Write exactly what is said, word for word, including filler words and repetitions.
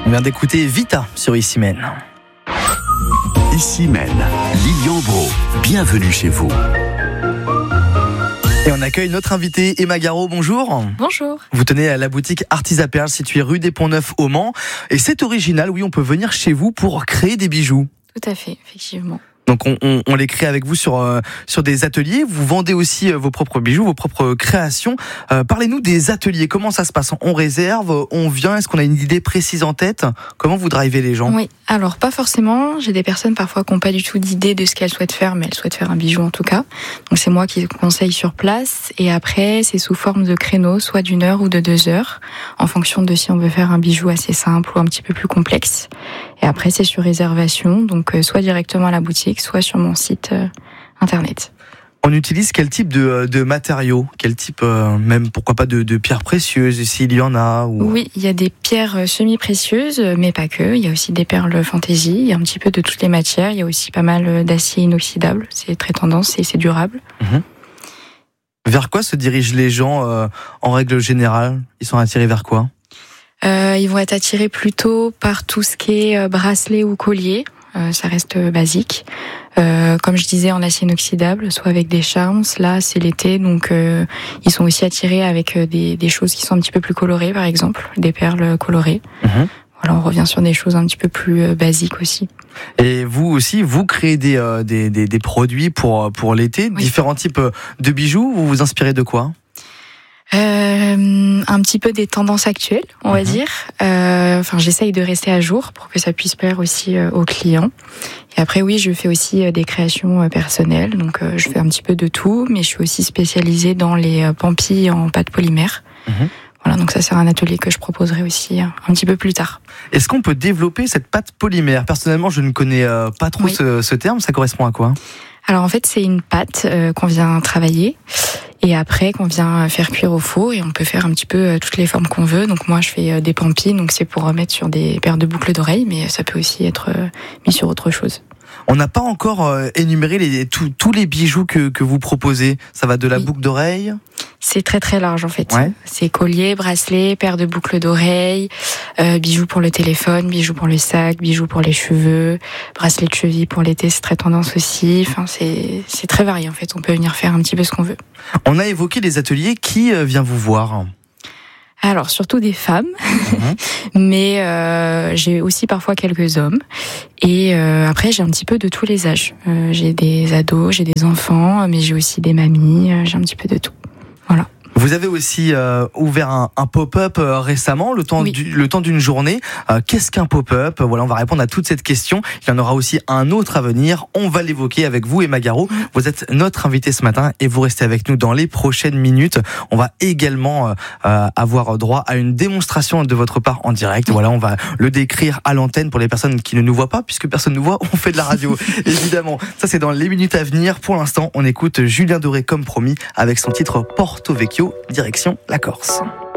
On vient d'écouter Vita sur Ici Mène. Ici Mène, Lilian Brault, bienvenue chez vous. Et on accueille notre invitée Emma Garot, bonjour. Bonjour. Vous tenez à la boutique Artisa Perles située rue des Ponts-Neufs au Mans. Et c'est original, oui, on peut venir chez vous pour créer des bijoux. Tout à fait, effectivement. Donc on, on, on les crée avec vous sur, euh, sur des ateliers. Vous vendez aussi euh, vos propres bijoux, vos propres créations. Euh, parlez-nous des ateliers, comment ça se passe ? On réserve, on vient, est-ce qu'on a une idée précise en tête ? Comment vous drivez les gens ? Oui, alors pas forcément. J'ai des personnes parfois qui n'ont pas du tout d'idée de ce qu'elles souhaitent faire, mais elles souhaitent faire un bijou en tout cas. Donc c'est moi qui conseille sur place. Et après, c'est sous forme de créneaux, soit d'une heure ou de deux heures, en fonction de si on veut faire un bijou assez simple ou un petit peu plus complexe. Et après, c'est sur réservation, donc euh, soit directement à la boutique, soit sur mon site euh, internet. On utilise quel type de, de matériaux ? Quel type, euh, même pourquoi pas de, de pierres précieuses, s'il y en a ou... Oui, il y a des pierres semi-précieuses, mais pas que. Il y a aussi des perles fantaisie, il y a un petit peu de toutes les matières. Il y a aussi pas mal d'acier inoxydable, c'est très tendance et c'est durable. Mmh. Vers quoi se dirigent les gens euh, en règle générale ? Ils sont attirés vers quoi ? Euh, ils vont être attirés plutôt par tout ce qui est euh, bracelet ou collier. Euh, ça reste euh, basique. Euh, comme je disais, en acier inoxydable, soit avec des charms. Là, c'est l'été, donc euh, ils sont aussi attirés avec euh, des, des choses qui sont un petit peu plus colorées, par exemple, des perles colorées. Mmh. Voilà, on revient sur des choses un petit peu plus euh, basiques aussi. Et vous aussi, vous créez des, euh, des, des, des produits pour, pour l'été, oui. Différents types de bijoux. Vous vous inspirez de quoi ? Euh, un petit peu des tendances actuelles, on mmh. va dire. Euh, enfin, j'essaye de rester à jour pour que ça puisse plaire aussi euh, aux clients. Et après, oui, je fais aussi euh, des créations euh, personnelles. Donc, euh, je fais un petit peu de tout, mais je suis aussi spécialisée dans les euh, pampilles en pâte polymère. Mmh. Voilà, donc ça, c'est un atelier que je proposerai aussi euh, un petit peu plus tard. Est-ce qu'on peut développer cette pâte polymère ? Personnellement, je ne connais euh, pas trop oui. ce, ce terme. Ça correspond à quoi ? Alors, en fait, c'est une pâte euh, qu'on vient travailler. Et après, qu'on vient faire cuire au four et on peut faire un petit peu toutes les formes qu'on veut. Donc moi, je fais des pampilles, donc c'est pour mettre sur des paires de boucles d'oreilles, mais ça peut aussi être mis sur autre chose. On n'a pas encore énuméré les, tous, tous les bijoux que, que vous proposez. Ça va de la oui. boucle d'oreille ? C'est très très large en fait. Ouais. C'est collier, bracelet, paire de boucles d'oreilles, euh, bijoux pour le téléphone, bijoux pour le sac, bijoux pour les cheveux, bracelet de cheville pour l'été, c'est très tendance aussi. Enfin, c'est, c'est très varié en fait. On peut venir faire un petit peu ce qu'on veut. On a évoqué les ateliers. Qui vient vous voir ? Alors, surtout des femmes, mmh. mais euh, j'ai aussi parfois quelques hommes. Et euh, après, j'ai un petit peu de tous les âges. Euh, j'ai des ados, j'ai des enfants, mais j'ai aussi des mamies, euh, j'ai un petit peu de tout. Voilà. Vous avez aussi euh, ouvert un, un pop-up euh, récemment, le temps, oui. du, le temps d'une journée. Euh, qu'est-ce qu'un pop-up ? Voilà, on va répondre à toute cette question. Il y en aura aussi un autre à venir. On va l'évoquer avec vous, Emma Garot. Mmh. Vous êtes notre invitée ce matin et vous restez avec nous dans les prochaines minutes. On va également euh, avoir droit à une démonstration de votre part en direct. Mmh. Voilà, on va le décrire à l'antenne pour les personnes qui ne nous voient pas, puisque personne ne nous voit. On fait de la radio, évidemment. Ça, c'est dans les minutes à venir. Pour l'instant, on écoute Julien Doré comme promis avec son titre Porto Vecchio. Direction la Corse.